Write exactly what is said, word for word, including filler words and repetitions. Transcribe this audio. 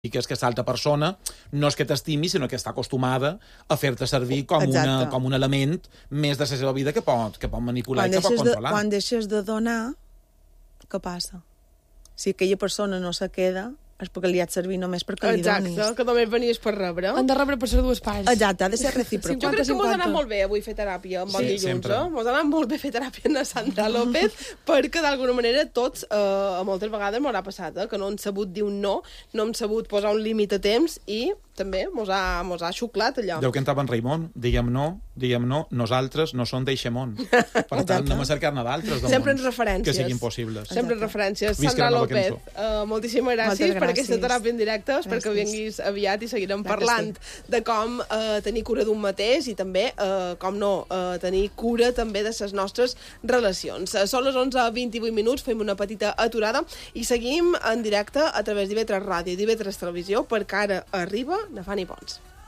I que és que l'altra persona no és que t'estimi, sinó que està acostumada a fer-te servir com, una, com un element més de la seva vida que pot, que pot manipular quan i que pot controlar. De, quan deixes de donar, què passa? Si aquella persona no se queda, és perquè li ha de servir només perquè li donis. Exacte, que només venies per rebre. Han de rebre per ser dues parts. Exacte, ha de ser recíproc. Jo crec que mos ha anat molt bé avui fer teràpia amb el sí, dilluns, eh? Mos ha anat molt bé fer teràpia amb la Sandra López, perquè d'alguna manera tots, eh, moltes vegades m'haurà passat, eh, que no hem sabut dir un no, no hem sabut posar un límit a temps i també mos ha, mos ha xuclat allò. Deu que entrava en Raimon, diguem no, diguem no, nosaltres no som d'Eixemont. Per tant, anem a cercar-ne d'altres. Sempre en referències. Que siguin possibles. Sempre en referències. Sandra López, uh, moltíssimes gràcies, gràcies per aquesta teràpia en directe, espero que vinguis aviat i seguirem gràcies. Parlant de com uh, tenir cura d'un mateix i també, uh, com no, uh, tenir cura també de les nostres relacions. Uh, són les onze vint-i-vuit minuts, fem una petita aturada i seguim en directe a través d'I V tres Ràdio i d'I V tres Televisió, perquè ara arriba Nafani Pons.